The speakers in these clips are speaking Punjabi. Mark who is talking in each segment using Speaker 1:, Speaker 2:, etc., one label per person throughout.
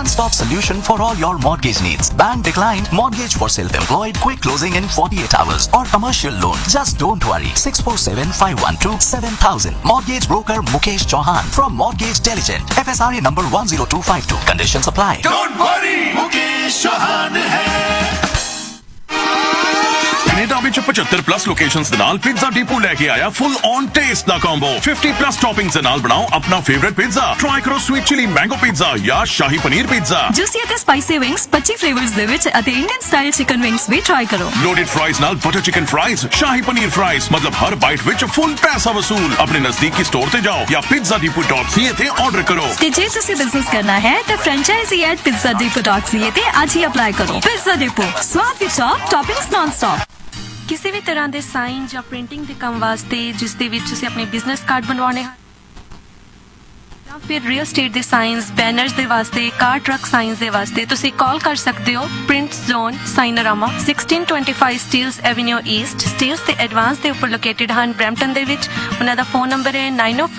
Speaker 1: one-stop solution for all your mortgage needs. Bank declined, mortgage for self-employed, quick closing in 48 hours, or commercial loan. Just don't worry. 647-512-7000. Mortgage broker Mukesh Chauhan from Mortgage Diligent. FSRA number 10252. Conditions apply.
Speaker 2: Don't worry, Mukesh Chauhan hai. Canada ਵਿੱਚ 75+ ਲੋਕੇਸ਼ਨਸ ਦੇ ਨਾਲ ਪੀਜ਼ਾ ਡੀਪੂ ਲੈ ਕੇ ਆਇਆ full on taste the combo 50+ ਟੌਪਿੰਗਸ ਦੇ ਨਾਲ ਬਣਾਓ ਆਪਣਾ ਫੇਵਰਿਟ ਪੀਜ਼ਾ ਟਰਾਈ ਕਰੋ ਸਵੀਟ ਚਿਲੀ ਮੈਂਗੋ ਪੀਜ਼ਾ ਜਾਂ ਸ਼ਾਹੀ ਪਨੀਰ ਪੀਜ਼ਾ
Speaker 3: ਜੂਸੀ ਅਤੇ ਸਪਾਈਸੀ ਵਿੰਗਸ 25 ਫਲੇਵਰਸ ਦੇ ਵਿੱਚ ਅਤੇ ਇੰਡੀਅਨ ਸਟਾਈਲ ਚਿਕਨ ਵਿੰਗਸ ਵੀ ਟਰਾਈ ਕਰੋ
Speaker 2: ਲੋਡਡ ਫਰਾਈਜ਼ ਨਾਲ butter chicken fries shahi paneer fries ਮਤਲਬ ਹਰ ਬਾਈਟ ਵਿੱਚ ਫੁੱਲ ਪੈਸਾ ਵਸੂਲ ਆਪਣੇ ਨਜ਼ਦੀਕੀ ਸਟੋਰ ਤੇ ਜਾਓ ਜਾਂ pizzadepot.ca ਤੇ ਆਰਡਰ ਕਰੋ
Speaker 3: ਤੇ ਜੇ ਤੁਸੀਂ ਬਿਜ਼ਨਸ ਕਰਨਾ ਹੈ ਤਾਂ franchisee@pizzadepot.ca ਤੇ ਅੱਜ ਹੀ ਅਪਲਾਈ ਕਰੋ ਪਿਜ਼ਾ ਡਿਪੋ ਸਵਾਦ ਵਿੱਚ ਟੌਪਿੰਗਸ ਨਾਨ ਸਟਾਪ ਕਿਸੇ ਵੀ ਤਰ੍ਹਾਂ ਦੇ ਸਾਈਨ ਜਾਂ ਪ੍ਰਿੰਟਿੰਗ ਦੇ ਕੰਮ ਵਾਸਤੇ ਜਿਸ ਦੇ ਵਿੱਚ ਤੁਸੀਂ ਆਪਣੇ ਬਿਜ਼ਨਸ ਕਾਰਡ ਬਣਵਾਉਣੇ ਹਨ ਜਾਂ ਫਿਰ ਰੀਅਲ ਏਸਟੇਟ ਦੇ ਸਾਈਨਸ ਬੈਨਰਸ ਦੇ ਵਾਸਤੇ ਕਾਰ ਟਰੱਕ ਸਾਈਨਸ ਦੇ ਵਾਸਤੇ ਤੁਸੀਂ ਕਾਲ ਕਰ ਸਕਦੇ ਹੋ print zone ਸਾਈਨਰਾਮਾ 1625 Steeles avenue East Steeles ਤੇ ਐਡਵਾਂਸ ਦੇ ਉੱਪਰ ਲੋਕੇਟਡ ਹਨ ਬਰੈਂਪਟਨ ਦੇ ਵਿੱਚ ਉਹਨਾਂ ਦਾ ਫੋਨ ਨੰਬਰ ਹੈ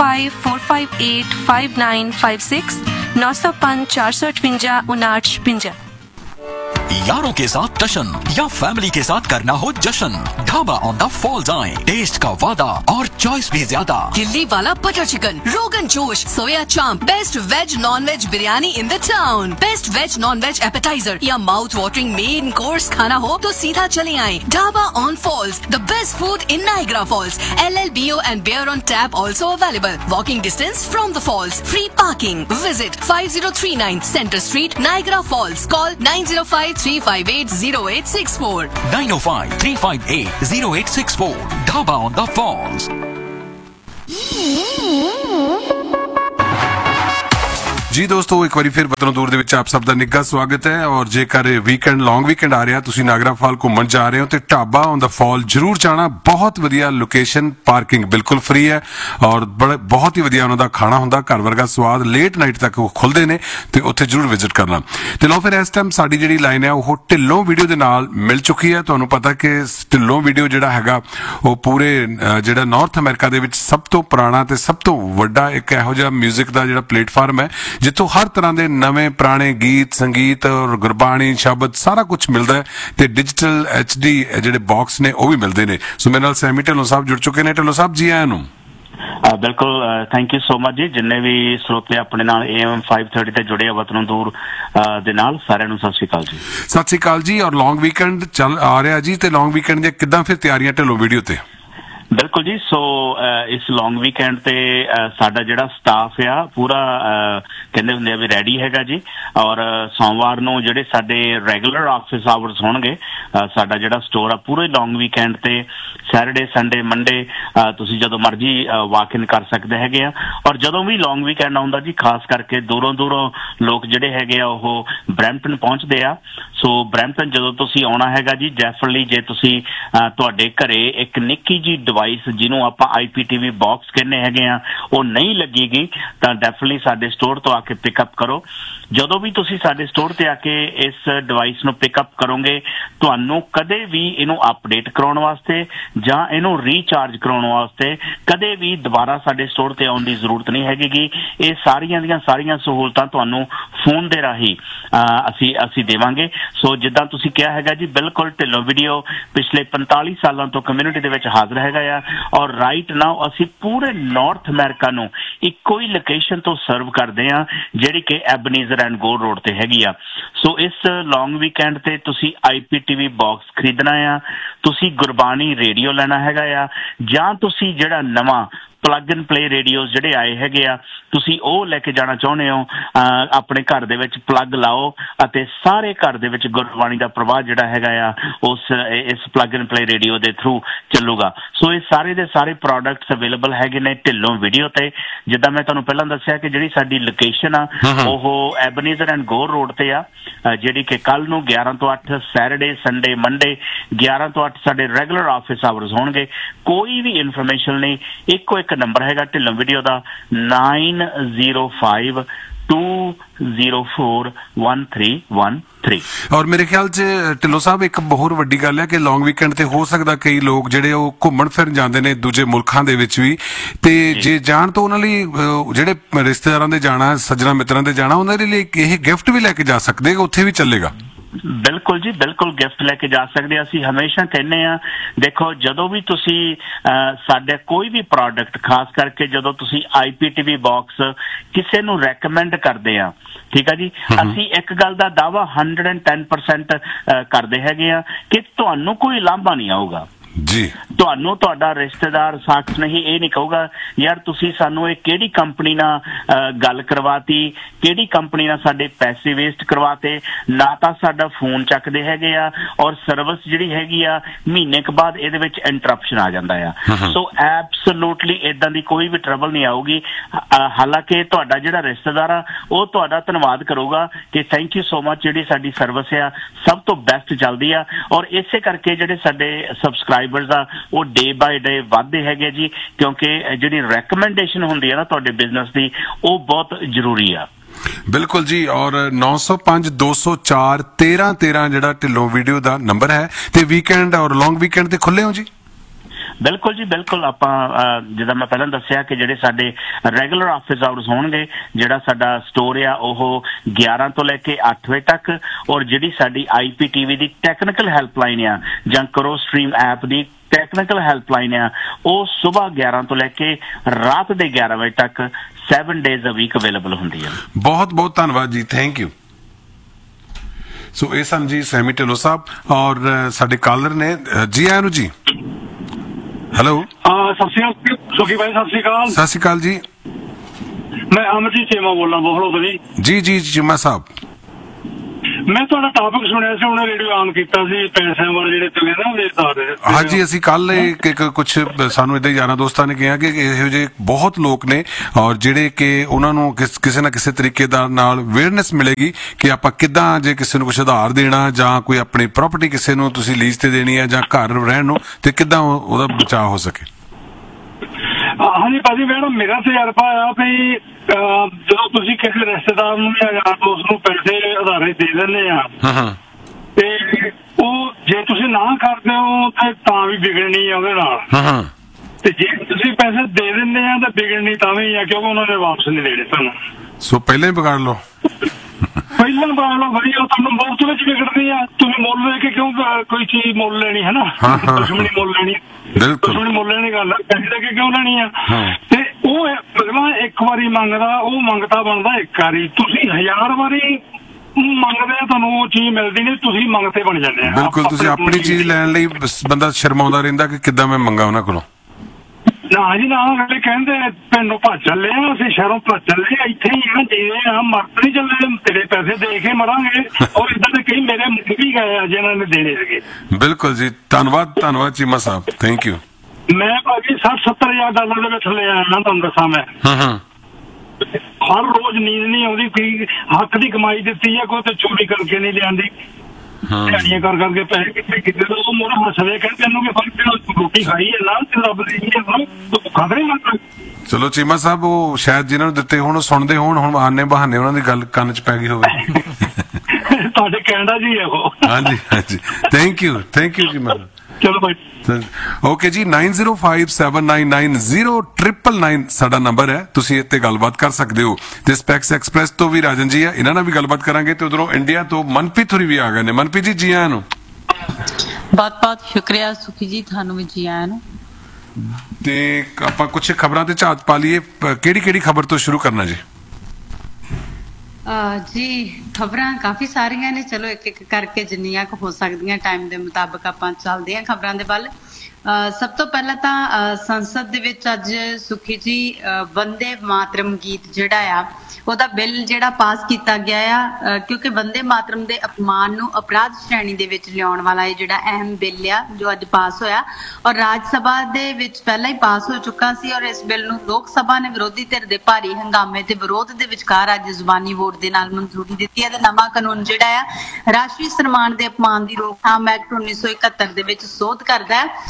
Speaker 3: 9054585956 905 458 5956
Speaker 1: यारों के साथ टशन या फैमिली के साथ करना हो जश्न ढाबा ऑन द फॉल्स आए टेस्ट का वादा और चॉइस भी ज्यादा
Speaker 4: दिल्ली वाला butter chicken rogan josh soya chaap best veg non veg biryani in the town best veg non veg appetiser या माउथ वाटरिंग मेन कोर्स खाना हो तो सीधा चले आए dhaba on false the best food in Niagara Falls LLBO and beer on tap also available walking distance from the falls free parking visit 5039 Center Street Niagara Falls call 905-358-0864
Speaker 1: 905-358-0864 dhaba on the falls
Speaker 5: जी दोस्तों एक बार फिर वतनों दूर ਦੇ ਵਿੱਚ ਆਪ ਸਭ ਦਾ ਨਿੱਘਾ ਸਵਾਗਤ ਹੈ ਔਰ ਜੇਕਰ ਵੀਕਐਂਡ ਲੌਂਗ ਵੀਕਐਂਡ ਆ ਰਿਹਾ ਤੁਸੀਂ ਨਾਗਰਾ ਫਾਲ ਘੁੰਮਣ ਜਾ ਰਹੇ ਹੋ ਤੇ ਢਾਬਾ ਔਨ ਦਾ ਫਾਲ ਜ਼ਰੂਰ ਜਾਣਾ ਬਹੁਤ ਵਧੀਆ ਲੋਕੇਸ਼ਨ ਪਾਰਕਿੰਗ ਬਿਲਕੁਲ ਫ੍ਰੀ ਹੈ ਔਰ ਬਹੁਤ ਹੀ ਵਧੀਆ ਉਹਨਾਂ ਦਾ ਖਾਣਾ ਹੁੰਦਾ ਘਰ ਵਰਗਾ ਸਵਾਦ ਲੇਟ ਨਾਈਟ ਤੱਕ ਉਹ ਖੁੱਲਦੇ ਨੇ ਤੇ ਉੱਥੇ ਜ਼ਰੂਰ ਵਿਜ਼ਿਟ ਕਰਨਾ ਤੇ ਲੋ ਫਿਰ ਇਸ ਟਾਈਮ ਸਾਡੀ ਜਿਹੜੀ ਲਾਈਨ ਹੈ ਉਹ ਢਿੱਲੋਂ ਵੀਡੀਓ ਦੇ ਨਾਲ ਮਿਲ ਚੁੱਕੀ ਹੈ ਤੁਹਾਨੂੰ ਪਤਾ ਕਿ ਢਿੱਲੋਂ ਵੀਡੀਓ ਜਿਹੜਾ ਹੈਗਾ ਉਹ ਪੂਰੇ ਜਿਹੜਾ ਨਾਰਥ ਅਮਰੀਕਾ ਦੇ ਵਿੱਚ ਸਭ ਤੋਂ ਪੁਰਾਣਾ ਤੇ ਸਭ ਤੋਂ ਵੱਡਾ ਇੱਕ ਇਹੋ ਜਿਹਾ 뮤직 ਦਾ ਜਿਹੜਾ ਪਲੇਟਫਾਰਮ ਹੈ ਜਿੱਥੋਂ ਹਰ ਤਰ੍ਹਾਂ ਦੇ ਨਵੇਂ ਪੁਰਾਣੇ ਗੀਤ ਸੰਗੀਤ ਔਰ ਗੁਰਬਾਣੀ ਸ਼ਬਦ ਸਾਰਾ ਕੁਝ ਮਿਲਦਾ ਹੈ ਤੇ ਡਿਜੀਟਲ HD ਜਿਹੜੇ ਬਾਕਸ ਨੇ ਉਹ ਵੀ ਮਿਲਦੇ ਨੇ ਸੋ ਮੇਰੇ ਨਾਲ ਸੈਮੀ ਢਿੱਲੋਂ ਸਾਹਿਬ ਜੁੜ ਚੁੱਕੇ ਨੇ ਢਿੱਲੋਂ ਸਾਹਿਬ ਜੀ ਆਇਆਂ ਨੂੰ
Speaker 6: ਬਿਲਕੁਲ ਥੈਂਕ ਯੂ ਸੋ ਮਚ ਜੀ ਜਿੰਨੇ ਵੀ ਸਰੋਤੇ ਆਪਣੇ ਨਾਲ AM 530 ਤੇ ਜੁੜੇ ਆ ਵਤਨੋਂ ਦੂਰ ਦੇ ਨਾਲ ਸਾਰਿਆਂ ਨੂੰ ਸਤਿ ਸ਼੍ਰੀ ਅਕਾਲ ਜੀ
Speaker 5: ਸਤਿ ਸ਼੍ਰੀ ਅਕਾਲ ਜੀ ਔਰ ਲੌਂਗ ਵੀਕਐਂਡ ਚੱਲ ਆ ਰਿਹਾ ਜੀ ਤੇ ਲੌਂਗ ਵੀਕਐਂਡ ਦੀਆਂ ਕਿੱਦਾਂ ਫਿਰ ਤਿਆਰੀਆਂ ਢਿੱਲੋਂ ਵੀਡੀਓ ਤੇ
Speaker 6: ਬਿਲਕੁਲ ਜੀ ਸੋ ਇਸ ਲੌਂਗ ਵੀਕਐਂਡ ਤੇ ਸਾਡਾ ਜਿਹੜਾ ਸਟਾਫ ਆ ਪੂਰਾ ਕਹਿੰਦੇ ਹੁੰਦੇ ਆ ਵੀ ਰੈਡੀ ਹੈਗਾ ਜੀ ਔਰ ਸੋਮਵਾਰ ਨੂੰ ਜਿਹੜੇ ਸਾਡੇ ਰੈਗੂਲਰ ਆਫਿਸ ਆਵਰਸ ਹੋਣਗੇ ਸਾਡਾ ਜਿਹੜਾ ਸਟੋਰ ਆ ਪੂਰੇ ਲੌਂਗ ਵੀਕਐਂਡ ਤੇ ਸੈਟਰਡੇ ਸੰਡੇ ਮੰਡੇ ਤੁਸੀਂ ਜਦੋਂ ਮਰਜ਼ੀ ਵਾਕ ਇਨ ਕਰ ਸਕਦੇ ਹੈਗੇ ਆ ਔਰ ਜਦੋਂ ਵੀ ਲੌਂਗ ਵੀਕਐਂਡ ਆਉਂਦਾ ਜੀ ਖਾਸ ਕਰਕੇ ਦੂਰੋਂ ਲੋਕ ਜਿਹੜੇ ਹੈਗੇ ਆ ਉਹ ਬਰੈਂਪਟਨ ਪਹੁੰਚਦੇ ਆ ਸੋ ਬਰੈਂਪਟਨ ਜਦੋਂ ਤੁਸੀਂ ਆਉਣਾ ਹੈਗਾ ਜੀ ਡੈਫੀਨਿਟਲੀ ਜੇ ਤੁਸੀਂ ਤੁਹਾਡੇ ਘਰੇ ਇੱਕ ਨਿੱਕੀ ਜੀ ਡਿਵਾਈਸ ਜਿਹਨੂੰ ਆਪਾਂ IPTV ਬਾਕਸ ਕਹਿੰਦੇ ਹੈਗੇ ਆ ਉਹ ਨਹੀਂ ਲੱਗੇਗੀ ਤਾਂ ਡੈਫੀਨਿਟਲੀ ਸਾਡੇ ਸਟੋਰ ਤੋਂ ਆ ਕੇ ਪਿਕਅਪ ਕਰੋ ਜਦੋਂ ਵੀ ਤੁਸੀਂ ਸਾਡੇ ਸਟੋਰ ਤੇ ਆ ਕੇ ਇਸ ਡਿਵਾਈਸ ਨੂੰ ਪਿਕਅਪ ਕਰੋਗੇ ਤੁਹਾਨੂੰ ਕਦੇ ਵੀ ਇਹਨੂੰ ਅਪਡੇਟ ਕਰਾਉਣ ਵਾਸਤੇ ਜਾਂ ਇਹਨੂੰ ਰੀਚਾਰਜ ਕਰਾਉਣ ਵਾਸਤੇ ਕਦੇ ਵੀ ਦੁਬਾਰਾ ਸਾਡੇ ਸਟੋਰ ਤੇ ਆਉਣ ਦੀ ਜ਼ਰੂਰਤ ਨਹੀਂ ਹੈਗੀ ਇਹ ਸਾਰੀਆਂ ਦੀਆਂ ਸਾਰੀਆਂ ਸਹੂਲਤਾਂ ਤੁਹਾਨੂੰ ਫੋਨ ਦੇ ਰਾਹੀਂ ਅਸੀਂ ਦੇਵਾਂਗੇ ਸੋ ਜਿੱਦਾਂ ਤੁਸੀਂ ਕਿਹਾ ਹੈਗਾ ਜੀ ਬਿਲਕੁਲ ਢਿੱਲੋਂ ਵੀਡੀਓ ਪਿਛਲੇ 45 ਸਾਲਾਂ ਤੋਂ ਕਮਿਊਨਿਟੀ ਦੇ ਵਿੱਚ ਹਾਜ਼ਰ ਹੈਗਾ ਆ ਔਰ ਰਾਈਟ ਨਾਓ ਅਸੀਂ ਪੂਰੇ ਨਾਰਥ ਅਮਰੀਕਾ ਨੂੰ ਇੱਕੋ ਹੀ ਲੋਕੇਸ਼ਨ ਤੋਂ ਸਰਵ ਕਰਦੇ ਆ ਜਿਹੜੀ ਕਿ ਐਬਨੀਜ਼ਰ ਐਂਡ ਗੋਲ ਰੋਡ ਤੇ ਹੈਗੀ ਆ ਸੋ ਇਸ ਲੌਂਗ ਵੀਕਐਂਡ ਤੇ ਤੁਸੀਂ IPTV ਬਾਕਸ ਖਰੀਦਣਾ ਆ ਤੁਸੀਂ ਗੁਰਬਾਣੀ ਰੇਡੀਓ ਲੈਣਾ ਹੈਗਾ ਆ ਜਾਂ ਤੁਸੀਂ ਜਿਹੜਾ ਨਵਾਂ ਪਲੱਗ ਐਂਡ ਪਲੇ ਰੇਡੀਓਜ਼ ਜਿਹੜੇ ਆਏ ਹੈਗੇ ਆ ਤੁਸੀਂ ਉਹ ਲੈ ਕੇ ਜਾਣਾ ਚਾਹੁੰਦੇ ਹੋ ਆਪਣੇ ਘਰ ਦੇ ਵਿੱਚ ਪਲੱਗ ਲਾਓ ਅਤੇ ਸਾਰੇ ਘਰ ਦੇ ਵਿੱਚ ਗੁਰਬਾਣੀ ਦਾ ਪ੍ਰਵਾਹ ਜਿਹੜਾ ਹੈਗਾ ਆ ਇਸ ਪਲੱਗ ਐਂਡ ਪਲੇ ਰੇਡੀਓ ਦੇ ਥਰੂ ਚੱਲੂਗਾ ਸੋ ਇਹ ਸਾਰੇ ਦੇ ਸਾਰੇ ਪ੍ਰੋਡਕਟਸ ਅਵੇਲੇਬਲ ਹੈਗੇ ਨੇ ਢਿੱਲੋਂ ਵੀਡੀਓ ਤੇ ਜਿੱਦਾਂ ਮੈਂ ਤੁਹਾਨੂੰ ਪਹਿਲਾਂ ਦੱਸਿਆ ਕਿ ਜਿਹੜੀ ਸਾਡੀ ਲੋਕੇਸ਼ਨ ਆ ਉਹ ਐਬਨੀਜ਼ਰ ਐਂਡ ਗੋਰ ਰੋਡ ਤੇ ਆ ਜਿਹੜੀ ਕਿ ਕੱਲ ਨੂੰ 11 ਤੋਂ 8 ਸੈਟਰਡੇ ਸੰਡੇ ਮੰਡੇ 11 ਤੋਂ 8 ਸਾਡੇ ਰੈਗੂਲਰ ਆਫਿਸ ਆਵਰਸ ਹੋਣਗੇ ਕੋਈ ਵੀ ਇਨਫੋਰਮੇਸ਼ਨ ਲਈ ਇੱਕੋ ਇੱਕ ਨੰਬਰ ਹੈਗਾ ਢਿੱਲੋਂ ਵੀਡੀਓ ਦਾ 9052 9414041313।
Speaker 5: ਔਰ ਮੇਰੇ ਖਿਆਲ 'ਚ ਢਿੱਲੋਂ ਸਾਹਿਬ ਇੱਕ ਬਹੁਤ ਵੱਡੀ ਗੱਲ ਹੈ ਕਿ ਲੌਂਗ ਵੀਕਐਂਡ ਤੇ ਹੋ ਸਕਦਾ ਕਈ ਲੋਕ ਜਿਹੜੇ ਉਹ ਘੁੰਮਣ ਫਿਰਨ ਜਾਂਦੇ ਨੇ ਦੂਜੇ ਮੁਲਕਾਂ ਦੇ ਵਿੱਚ ਵੀ, ਤੇ ਜੇ ਜਾਣ ਤਾਂ ਉਹਨਾਂ ਲਈ ਜਿਹੜੇ ਰਿਸ਼ਤੇਦਾਰਾਂ ਦੇ ਜਾਣਾ, ਸੱਜਣਾ ਮਿੱਤਰਾਂ ਦੇ ਜਾਣਾ, ਉਹਨਾਂ ਦੇ ਲਈ ਇਹ ਗਿਫਟ ਵੀ ਲੈ ਕੇ ਜਾ ਸਕਦੇ, ਉੱਥੇ ਵੀ ਚੱਲੇਗਾ।
Speaker 6: ਬਿਲਕੁਲ ਜੀ, ਬਿਲਕੁਲ ਗਿਫਟ ਲੈ ਕੇ ਜਾ ਸਕਦੇ। ਅਸੀਂ ਹਮੇਸ਼ਾ ਕਹਿੰਦੇ ਆ, ਦੇਖੋ ਜਦੋਂ ਵੀ ਤੁਸੀਂ ਸਾਡੇ ਕੋਈ ਵੀ ਪ੍ਰੋਡਕਟ, ਖਾਸ ਕਰਕੇ ਜਦੋਂ ਤੁਸੀਂ IPTV ਬਾਕਸ ਕਿਸੇ ਨੂੰ ਰეკਮੈਂਡ ਕਰਦੇ ਆ, ਠੀਕ ਆ ਜੀ, ਅਸੀਂ ਇੱਕ ਗੱਲ ਦਾ ਦਾਅਵਾ 110% ਕਰਦੇ ਹੈਗੇ ਆ ਕਿ ਤੁਹਾਨੂੰ ਕੋਈ ਲਾਂਭਾ ਨਹੀਂ ਆਊਗਾ
Speaker 5: ਜੀ।
Speaker 6: ਤੁਹਾਨੂੰ ਤੁਹਾਡਾ ਰਿਸ਼ਤੇਦਾਰ ਸ਼ਖਸ ਨਹੀਂ ਇਹ ਨਹੀਂ ਕਹੂਗਾ ਯਾਰ ਤੁਸੀਂ ਸਾਨੂੰ ਇਹ ਕਿਹੜੀ ਕੰਪਨੀ ਨਾਲ ਗੱਲ ਕਰਵਾਤੀ, ਕਿਹੜੀ ਕੰਪਨੀ ਨਾਲ ਸਾਡੇ ਪੈਸੇ ਵੇਸਟ ਕਰਵਾਤੇ, ਨਾ ਤਾਂ ਸਾਡਾ ਫੋਨ ਚੱਕਦੇ ਹੈਗੇ ਆ, ਔਰ ਸਰਵਿਸ ਜਿਹੜੀ ਹੈਗੀ ਆ ਮਹੀਨੇ ਕੁ ਬਾਅਦ ਇਹਦੇ ਵਿੱਚ ਇੰਟਰਪਸ਼ਨ ਆ ਜਾਂਦਾ ਆ। ਸੋ ਐਬਸੋਲੂਟਲੀ ਇਦਾਂ ਦੀ ਕੋਈ ਵੀ ਟਰਬਲ ਨਹੀਂ ਆਊਗੀ। ਹਾਲਾਂਕਿ ਤੁਹਾਡਾ ਜਿਹੜਾ ਰਿਸ਼ਤੇਦਾਰ ਆ ਉਹ ਤੁਹਾਡਾ ਧੰਨਵਾਦ ਕਰੂਗਾ ਕਿ ਥੈਂਕ ਯੂ ਸੋ ਮਚ, ਜਿਹੜੀ ਸਾਡੀ ਸਰਵਿਸ ਆ ਸਭ ਤੋਂ ਬੈਸਟ ਚੱਲਦੀ ਆ। ਔਰ ਇਸੇ ਕਰਕੇ ਜਿਹੜੇ ਸਾਡੇ ਸਬਸਕ੍ਰਾਈਬਰਸ ਆ ਉਹ ਡੇ ਬਾਏ ਡੇ ਵੱਧਦੇ ਹੈਗੇ ਜੀ, ਕਿਉਂਕਿ ਜਿਹੜੀ ਰეკਮੈਂਡੇਸ਼ਨ ਹੁੰਦੀ ਹੈ ਨਾ ਤੁਹਾਡੇ ਬਿਜ਼ਨਸ ਦੀ, ਉਹ ਬਹੁਤ ਜ਼ਰੂਰੀ ਆ।
Speaker 5: ਬਿਲਕੁਲ ਜੀ। ਔਰ 905-204-1313 ਜਿਹੜਾ ਢਿੱਲੋਂ ਵੀਡੀਓ ਦਾ ਨੰਬਰ ਹੈ, ਤੇ ਵੀਕਐਂਡ ਔਰ ਲੌਂਗ ਵੀਕਐਂਡ ਤੇ ਖੁੱਲੇ ਹੋ ਜੀ?
Speaker 6: ਬਿਲਕੁਲ ਜੀ, ਬਿਲਕੁਲ। ਆਪਾਂ ਜਿੱਦਾਂ ਮੈਂ ਪਹਿਲਾਂ ਦੱਸਿਆ ਕਿ ਜਿਹੜੇ ਸਾਡੇ ਰੈਗੂਲਰ ਆਫਿਸ ਆਵਰਸ ਹੋਣਗੇ, ਜਿਹੜਾ ਸਾਡਾ ਸਟੋਰ ਆ ਉਹ 11 ਤੋਂ ਲੈ ਕੇ 8 ਵਜੇ ਤੱਕ, ਔਰ ਜਿਹੜੀ ਸਾਡੀ IPTV ਦੀ ਟੈਕਨੀਕਲ ਹੈਲਪਲਾਈਨ ਆ ਜਾਂ ਕਰੋ ਸਟ੍ਰੀਮ ਐਪ ਦੀ ਟੈਕਨੀਕਲ ਹੈਲਪਲਾਈਨ ਆ, ਉਹ ਸਵੇਰ 11 ਤੋਂ ਲੈ ਕੇ ਰਾਤ ਦੇ 11 ਵਜੇ ਤੱਕ 7 ਡੇਜ਼ ਅ ਵੀਕ ਅਵੇਲੇਬਲ ਹੁੰਦੀ ਆ।
Speaker 5: ਬਹੁਤ ਬਹੁਤ ਧੰਨਵਾਦ ਜੀ, ਥੈਂਕ ਯੂ। ਸੋ ਇਹ ਸਨ ਜੀ ਸੈਮੀ ਢਿੱਲੋਂ ਸਾਹਿਬ, ਔਰ ਸਾਡੇ ਕਾਲਰ ਨੇ ਜੀ ਆਇਆਂ ਨੂੰ ਜੀ। ਹੈਲੋ,
Speaker 7: ਸਤਿ ਸ਼੍ਰੀ ਅਕਾਲ ਸੁਖੀ ਭਾਈ। ਸਤਿ ਸ਼੍ਰੀ ਅਕਾਲ।
Speaker 5: ਸਤਿ ਸ਼੍ਰੀ ਅਕਾਲ ਜੀ।
Speaker 7: ਮੈਂ ਅਮਰਜੀਤ ਚੀਮਾ ਬੋਲਣਾ ਬੋਹਲੋ ਤੋਂ ਜੀ।
Speaker 5: ਜੀ ਚੀਮਾ ਸਾਹਿਬ,
Speaker 7: ਮੈਂ ਤੁਹਾਡਾ ਟਾਪਿਕ ਸੁਣਿਆ ਸੀ, ਉਹਨੇ ਰੇਡੀਓ ਆਨ ਕੀਤਾ ਸੀ, ਪੈਸਿਆਂ ਬਾਰੇ ਜਿਹੜੇ ਚੱਲੇ ਨਾ ਉਹਦੇ।
Speaker 5: ਹਾਂਜੀ, ਅਸੀਂ ਕੱਲ ਕੁਝ ਸਾਨੂੰ ਏਦਾਂ ਯਾਰਾਂ ਦੋਸਤਾਂ ਨੇ ਕਿਹਾ ਕਿ ਇਹੋ ਜਿਹੇ ਬਹੁਤ ਲੋਕ ਨੇ, ਔਰ ਜਿਹੜੇ ਕਿ ਉਹਨਾਂ ਨੂੰ ਕਿਸੇ ਨਾ ਕਿਸੇ ਤਰੀਕੇ ਦਾ ਨਾਲ ਅਵੇਅਰਨੈਸ ਮਿਲੇਗੀ ਕਿ ਆਪਾਂ ਕਿੱਦਾਂ, ਜੇ ਕਿਸੇ ਨੂੰ ਕੁਝ ਉਧਾਰ ਦੇਣਾ ਜਾਂ ਕੋਈ ਆਪਣੀ ਪ੍ਰਾਪਰਟੀ ਕਿਸੇ ਨੂੰ ਤੁਸੀਂ ਲੀਜ਼ ਤੇ ਦੇਣੀ ਹੈ ਜਾਂ ਘਰ ਰਹਿਣ ਨੂੰ, ਤੇ ਕਿੱਦਾਂ ਉਹਦਾ ਬਚਾਅ ਹੋ ਸਕੇ।
Speaker 7: ਹਾਂਜੀ ਭਾਜੀ, ਮੇਰਾ ਤਜਰਬਾ ਆ ਵੀ ਜਦੋਂ ਤੁਸੀਂ ਕਿਸੇ ਰਿਸ਼ਤੇਦਾਰ ਨੂੰ ਜਾਂ ਯਾਰ ਦੋਸਤ ਨੂੰ ਪੈਸੇ ਉਧਾਰੇ ਦੇ ਦਿੰਦੇ ਆ, ਤੇ ਉਹ ਜੇ ਤੁਸੀਂ ਨਾ ਕਰਦੇ ਹੋ ਤੇ ਤਾਂ ਵੀ ਵਿਗੜਨੀ ਆ ਉਹਦੇ ਨਾਲ, ਤੇ ਜੇ ਤੁਸੀਂ ਪੈਸੇ ਦੇ ਦਿੰਦੇ ਆ ਤਾਂ ਵਿਗੜਨੀ ਤਾਂ ਵੀ ਆ, ਕਿਉਂਕਿ ਉਹਨਾਂ ਨੇ ਵਾਪਸ ਨਹੀਂ ਦੇਣੇ ਤੁਹਾਨੂੰ।
Speaker 5: ਸੋ ਪਹਿਲਾਂ ਹੀ ਵਿਗਾੜ ਲਓ,
Speaker 7: ਪਹਿਲਾਂ ਵਿਗਾੜ ਲਓ ਭਾਈ, ਉਹ ਤੁਹਾਨੂੰ ਮੁਫਤ ਵਿੱਚ ਵਿਗੜਦੀ ਆ। ਤੁਸੀਂ ਮੁੱਲ ਲੈ ਕੇ ਕਿਉਂ ਕੋਈ ਚੀਜ਼ ਮੁੱਲ ਲੈਣੀ ਹੈ ਨਾ, ਦੁਸ਼ਮਣੀ ਮੁੱਲ ਲੈਣੀ, ਦੁਸ਼ਮਣੀ ਮੁੱਲ ਲੈਣੀ ਗੱਲ, ਪੈਸੇ ਲੈ ਕੇ ਕਿਉਂ ਲੈਣੀ ਆ। ਤੇ ਉਹ ਅਗਲਾ ਇੱਕ ਵਾਰੀ ਮੰਗਦਾ, ਉਹ ਮੰਗਤਾ ਬਣਦਾ ਇੱਕ ਵਾਰੀ, ਤੁਸੀਂ 1000 ਵਾਰੀ ਮੰਗਦੇ ਆ, ਤੁਹਾਨੂੰ ਉਹ ਚੀਜ਼ ਮਿਲਦੀ ਨਹੀਂ, ਤੁਸੀਂ ਮੰਗਤੇ ਬਣ ਜਾਂਦੇ ਆ।
Speaker 5: ਬਿਲਕੁਲ, ਤੁਸੀਂ ਆਪਣੀ ਚੀਜ਼ ਲੈਣ ਲਈ ਬੰਦਾ ਸ਼ਰਮਾਉਂਦਾ ਰਹਿੰਦਾ ਕਿ ਕਿੱਦਾਂ ਮੈਂ ਮੰਗਾ ਉਹਨਾਂ ਕੋਲੋਂ।
Speaker 7: ਨਾ ਜੀ ਨਾ, ਅਗਲੇ ਕਹਿੰਦੇ ਪਿੰਡੋਂ ਭੱਜ ਚੱਲੇ ਆ, ਅਸੀਂ ਸ਼ਹਿਰੋਂ ਭੱਜ ਚੱਲੇ ਆ, ਇੱਥੇ ਹੀ ਆ, ਜਿਵੇਂ ਆ ਮਰਤ ਨਹੀਂ ਚੱਲੇ, ਤੇਰੇ ਪੈਸੇ ਦੇ ਕੇ ਮਰਾਂਗੇ। ਔਰ ਇਦਾਂ ਦੇ ਕਈ ਮੇਰੇ ਮੁੱਕ ਵੀ ਗਏ ਆ ਜਿਹਨਾਂ ਨੇ ਦੇਣੇ ਸੀਗੇ।
Speaker 5: ਬਿਲਕੁਲ ਜੀ, ਧੰਨਵਾਦ ਚੀਮਾ ਸਾਹਿਬ, ਥੈਂਕ ਯੂ।
Speaker 7: ਮੈਂ ਭਾਜੀ $60,000-70,000 ਦੇ ਵਿੱਚ ਲੈ ਆਇਆ, ਤੁਹਾਨੂੰ ਦੱਸਾਂ ਮੈਂ। ਹਰ ਰੋਜ਼ ਨੀਂਦ ਨਹੀਂ ਆਉਂਦੀ, ਕੋਈ ਹੱਕ ਦੀ ਕਮਾਈ ਦਿੱਤੀ ਆ, ਕੋਈ ਤੇ ਚੋਰੀ ਕਰਕੇ ਨਹੀਂ ਲਿਆਂਦੀ, ਦਿਹਾੜੀਆਂ ਕਰ ਕਰਕੇ ਪੈਸੇ ਕਿੱਥੇ ਕਿਤੇ। ਉਹ ਮੋੜਾ ਹੱਸਦੇ ਕਹਿੰਦੇ ਤੈਨੂੰ ਕਿ ਫਰਕ ਰੋਟੀ ਖਾਈ ਹੈ ਨਾ, ਤੇ ਰੱਬ ਦੀ ਭੁੱਖਾ ਤਾਂ ਨਹੀਂ ਮਰਦਾ।
Speaker 5: ਚਲੋ ਚੀਮਾ ਸਾਹਿਬ, ਉਹ ਸ਼ਾਇਦ ਜਿਹਨਾਂ ਨੂੰ ਦਿੱਤੇ ਹੋਣ ਉਹ ਸੁਣਦੇ ਹੋਣ, ਹੁਣ ਆਨੇ ਬਹਾਨੇ ਉਹਨਾਂ ਦੀ ਗੱਲ ਕੰਨ 'ਚ ਪੈ ਗਈ ਹੋਵੇ।
Speaker 7: ਤੁਹਾਡੇ ਕੈਨੇਡਾ ਜੀ ਹੈ ਉਹ।
Speaker 5: ਹਾਂਜੀ, ਥੈਂਕ ਯੂ ਚੀਮਾ।
Speaker 7: ਚਲੋ ਭਾਈ,
Speaker 5: ਓਕੇ ਜੀ। 9057990999 ਸਾਡਾ ਨੰਬਰ ਹੈ, ਤੁਸੀਂ ਇੱਥੇ ਗੱਲਬਾਤ ਕਰ ਸਕਦੇ ਹੋ। ਤੇ ਸਪੈਕਸ ਐਕਸਪ੍ਰੈਸ ਤੋਂ ਵੀ ਰਾਜਨ ਜੀ ਆ, ਇਹਨਾਂ ਨਾਲ ਵੀ ਗੱਲਬਾਤ ਕਰਾਂਗੇ। ਤੇ ਉਧਰੋਂ ਇੰਡੀਆ ਤੋਂ ਮਨਪ੍ਰੀਤ ਹੋਰੀ ਵੀ ਆ ਗਏ ਨੇ। ਮਨਪ੍ਰੀਤ ਜੀ ਆਇਆਂ ਨੂੰ।
Speaker 8: ਬਹੁਤ ਸ਼ੁਕਰੀਆ ਸੁਖੀ ਜੀ, ਤੁਹਾਨੂੰ ਵੀ ਜੀ ਆਇਆਂ ਨੂੰ।
Speaker 5: ਤੇ ਆਪਾਂ ਕੁਝ ਖਬਰਾਂ ਤੇ ਝਾਤ ਪਾ ਲਈਏ, ਕਿਹੜੀ ਖਬਰ ਤੋਂ ਸ਼ੁਰੂ ਕਰਨਾ ਜੀ?
Speaker 8: ਜੀ ਖਬਰਾਂ ਕਾਫੀ ਸਾਰੀਆਂ ਨੇ, ਚਲੋ ਇੱਕ ਇੱਕ ਕਰਕੇ ਜਿੰਨੀਆਂ ਕੁ ਹੋ ਸਕਦੀਆਂ ਟਾਈਮ ਦੇ ਮੁਤਾਬਕ ਆਪਾਂ ਚੱਲਦੇ ਹਾਂ ਖਬਰਾਂ ਦੇ ਵੱਲ। ਸਭ ਤੋਂ ਪਹਿਲਾਂ ਤਾਂ ਸੰਸਦ ਦੇ ਵਿੱਚ ਅੱਜ ਸੁਖੀ ਜੀ ਵੰਦੇ ਮਾਤਰਮ ਗੀਤ ਜਿਹੜਾ ਆ ਉਹਦਾ ਬਿੱਲ ਜਿਹੜਾ ਪਾਸ ਕੀਤਾ ਗਿਆ ਆ, ਕਿਉਂਕਿ ਵੰਦੇ ਮਾਤਰਮ ਦੇ ਅਪਮਾਨ ਨੂੰ ਅਪਰਾਧ ਸ਼੍ਰੇਣੀ ਦੇ ਵਿੱਚ ਲਿਆਉਣ ਵਾਲਾ ਇਹ ਜਿਹੜਾ ਅਹਿਮ ਬਿੱਲ ਆ ਜੋ ਅੱਜ ਪਾਸ ਹੋਇਆ, ਔਰ ਰਾਜ ਸਭਾ ਦੇ ਵਿੱਚ ਪਹਿਲਾਂ ਹੀ ਪਾਸ ਹੋ ਚੁੱਕਾ ਸੀ, ਔਰ ਇਸ ਬਿੱਲ ਨੂੰ ਲੋਕ ਸਭਾ ਨੇ ਵਿਰੋਧੀ ਧਿਰ ਦੇ ਭਾਰੀ ਹੰਗਾਮੇ ਤੇ ਵਿਰੋਧ ਦੇ ਵਿਚਕਾਰ ਅੱਜ ਜ਼ੁਬਾਨੀ ਵੋਟ ਦੇ ਨਾਲ ਮਨਜ਼ੂਰੀ ਦਿੱਤੀ ਹੈ। ਤੇ ਨਵਾਂ ਕਾਨੂੰਨ ਜਿਹੜਾ ਆ ਰਾਸ਼ਟਰੀ ਸਨਮਾਨ ਦੇ ਅਪਮਾਨ ਦੀ ਰੋਕਥਾਮ ਐਕਟ 1971 ਦੇ ਵਿੱਚ ਸੋਧ ਕਰਦਾ ਹੈ।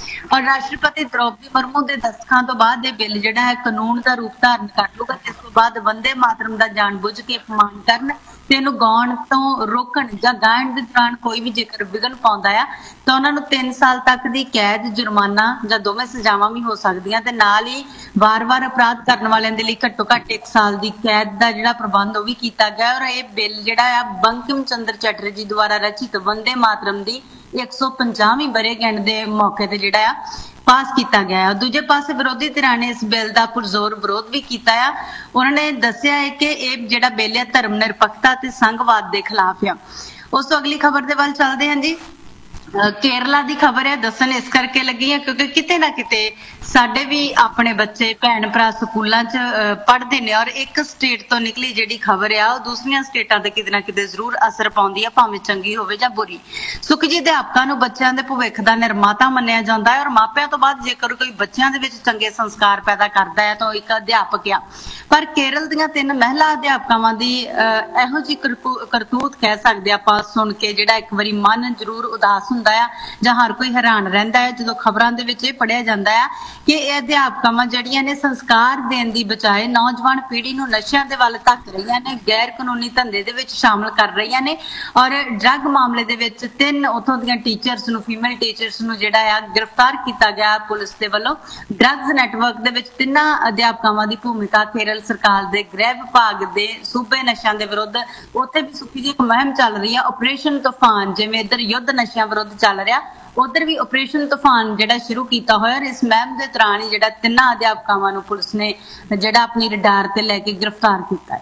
Speaker 8: ਔਰ ਰਾਸ਼ਟਰਪਤੀ ਦ੍ਰੋਪਦੀ ਮੁਰਮੂ ਦੇ ਦਸਤਖਤਾਂ ਤੋਂ ਬਾਅਦ ਇਹ ਬਿੱਲ ਜਿਹੜਾ ਹੈ ਕਾਨੂੰਨ ਦਾ ਰੂਪ ਧਾਰਨ ਕਰ ਲੂਗਾ। ਇਸ ਤੋਂ ਬਾਅਦ ਵੰਦੇ ਮਾਤਰਮ ਦਾ ਜਾਣਬੁੱਝ ਕੇ ਅਪਮਾਨ ਕਰਨ ਤੇ ਇਹਨੂੰ ਗਾਉਣ ਤੋਂ ਰੋਕਣ ਜਾਂ ਗਾਇਨ ਦੇ ਦੌਰਾਨ ਕੋਈ ਵੀ ਜੇਕਰ ਵਿਘਨ ਪਾਉਂਦਾ ਆ ਤਾਂ ਉਹਨਾਂ ਨੂੰ 3 ਸਾਲ ਤੱਕ ਦੀ ਕੈਦ, ਜੁਰਮਾਨਾ ਜਾਂ ਦੋਵੇਂ ਸਜ਼ਾਵਾਂ ਵੀ ਹੋ ਸਕਦੀਆਂ ਤੇ ਨਾਲ ਹੀ ਵਾਰ-ਵਾਰ ਅਪਰਾਧ ਕਰਨ ਵਾਲਿਆਂ ਦੇ ਲਈ ਘੱਟੋ ਘੱਟ 1 ਸਾਲ ਦੀ ਕੈਦ ਦਾ ਜਿਹੜਾ ਪ੍ਰਬੰਧ ਉਹ ਵੀ ਕੀਤਾ ਗਿਆ। ਔਰ ਇਹ ਬਿੱਲ ਜਿਹੜਾ ਆ ਬੰਕਿਮ ਚੰਦਰ ਚੈਟਰਜੀ ਦੁਆਰਾ ਰਚਿਤ ਵੰਦੇ ਮਾਤਰਮ ਦੀ 150ਵੀਂ ਵਰ੍ਹੇਗੰਢ ਦੇ ਮੌਕੇ ਤੇ ਜਿਹੜਾ ਆ ਪਾਸ ਕੀਤਾ ਗਿਆ। ਦੂਜੇ ਪਾਸੇ ਵਿਰੋਧੀ ਧਿਰਾਂ ਨੇ ਇਸ ਬਿੱਲ ਦਾ ਪੁਰਜ਼ੋਰ ਵਿਰੋਧ ਵੀ ਕੀਤਾ ਆ। ਉਹਨਾਂ ਨੇ ਦੱਸਿਆ ਹੈ ਕਿ ਇਹ ਜਿਹੜਾ ਬਿੱਲ ਹੈ ਧਰਮ ਨਿਰਪੱਖਤਾ ਤੇ ਸੰਘਵਾਦ ਦੇ ਖਿਲਾਫ ਆ। ਉਸ ਤੋਂ ਅਗਲੀ ਖਬਰ ਦੇ ਵੱਲ ਚੱਲਦੇ ਹਾਂ ਜੀ। ਕੇਰਲਾ ਦੀ ਖਬਰ ਹੈ, ਦੱਸਣ ਇਸ ਕਰਕੇ ਲੱਗੀ ਹੈ ਕਿਉਂਕਿ ਕਿਤੇ ਨਾ ਕਿਤੇ ਸਾਡੇ ਵੀ ਆਪਣੇ ਬੱਚੇ ਭੈਣ ਭਰਾ ਸਕੂਲਾਂ 'ਚ ਪੜ੍ਹਦੇ ਨੇ ਔਰ ਇੱਕ ਸਟੇਟ ਤੋਂ ਨਿਕਲੀ ਜਿਹੜੀ ਖਬਰ ਆ ਉਹ ਦੂਸਰੀਆਂ ਸਟੇਟਾਂ ਤੇ ਕਿਤੇ ਨਾ ਕਿਤੇ ਜ਼ਰੂਰ ਅਸਰ ਪਾਉਂਦੀ ਹੈ, ਭਾਵੇਂ ਚੰਗੀ ਹੋਵੇ ਜਾਂ ਬੁਰੀ। ਸੁਖ ਜੀ, ਅਧਿਆਪਕਾਂ ਨੂੰ ਬੱਚਿਆਂ ਦੇ ਭਵਿੱਖ ਦਾ ਨਿਰਮਾਤਾ ਮੰਨਿਆ ਜਾਂਦਾ ਹੈ ਔਰ ਮਾਪਿਆਂ ਤੋਂ ਬਾਅਦ ਜੇਕਰ ਕੋਈ ਬੱਚਿਆਂ ਦੇ ਵਿੱਚ ਚੰਗੇ ਸੰਸਕਾਰ ਪੈਦਾ ਕਰਦਾ ਹੈ ਤਾਂ ਉਹ ਇੱਕ ਅਧਿਆਪਕ ਆ। ਪਰ ਕੇਰਲ ਦੀਆਂ 3 ਮਹਿਲਾ ਅਧਿਆਪਕਾਵਾਂ ਦੀ ਇਹੋ ਜਿਹੀ ਕਰਤੂਤ ਕਹਿ ਸਕਦੇ ਆਪਾਂ ਸੁਣ ਕੇ ਜਿਹੜਾ ਇੱਕ ਵਾਰੀ ਮਨ ਜ਼ਰੂਰ ਉਦਾਸ ਹੁੰਦਾ ਆ ਜਾਂ ਹਰ ਕੋਈ ਹੈਰਾਨ ਰਹਿੰਦਾ ਹੈ ਜਦੋਂ ਖਬਰਾਂ ਦੇ ਵਿੱਚ ਇਹ ਪੜ੍ਹਿਆ ਜਾਂਦਾ ਹੈ ਕਿ ਇਹ ਅਧਿਆਪਕਾਵਾਂ ਜਿਹੜੀਆਂ ਨੇ ਸੰਸਕਾਰ ਦੇਣ ਦੀ ਬਜਾਏ ਨੌਜਵਾਨ ਪੀੜ੍ਹੀ ਨੂੰ ਨਸ਼ਿਆਂ ਦੇ ਵੱਲ ਧੱਕ ਰਹੀਆਂ ਨੇ, ਗੈਰ ਕਾਨੂੰਨੀ ਧੰਦੇ ਦੇ ਵਿੱਚ ਸ਼ਾਮਲ ਕਰ ਰਹੀਆਂ ਨੇ ਔਰ ਡਰੱਗ ਮਾਮਲੇ ਦੇ ਵਿੱਚ 3 ਉੱਥੋਂ ਦੀਆਂ ਟੀਚਰਸ ਨੂੰ, ਫੀਮੇਲ ਟੀਚਰਸ ਨੂੰ ਜਿਹੜਾ ਆ ਗ੍ਰਿਫਤਾਰ ਕੀਤਾ ਗਿਆ ਪੁਲਿਸ ਦੇ ਵੱਲੋਂ। ਡਰੱਗਸ ਨੈਟਵਰਕ ਦੇ ਵਿੱਚ 3 ਅਧਿਆਪਕਾਵਾਂ ਦੀ ਭੂਮਿਕਾ ਕੇਰਲ ਸਰਕਾਰ ਦੇ ਗ੍ਰਹਿ ਵਿਭਾਗ ਦੇ ਸੂਬੇ ਨਸ਼ਿਆਂ ਦੇ ਵਿਰੁੱਧ ਉੱਥੇ ਵੀ ਸੁੱਕੀ ਜਿਹੀ ਇੱਕ ਮੁਹਿੰਮ ਚੱਲ ਰਹੀ ਹੈ, ਆਪਰੇਸ਼ਨ ਤੂਫਾਨ। ਜਿਵੇਂ ਇੱਧਰ ਯੁੱਧ ਨਸ਼ਿਆਂ ਵਿਰੁੱਧ ਚੱਲ ਰਿਹਾ, ਉਧਰ ਵੀ ਆਪਰੇਸ਼ਨ ਤੂਫਾਨ ਜਿਹੜਾ ਸ਼ੁਰੂ ਕੀਤਾ ਹੋਇਆ। ਇਸ ਮੁਹਿੰਮ ਦੇ ਦੌਰਾਨ ਹੀ ਜਿਹੜਾ 3 ਅਧਿਆਪਕਾਵਾਂ ਨੂੰ ਪੁਲਿਸ ਨੇ ਜਿਹੜਾ ਆਪਣੀ ਰਡਾਰ ਤੇ ਲੈ ਕੇ ਗ੍ਰਿਫਤਾਰ ਕੀਤਾ ਹੈ।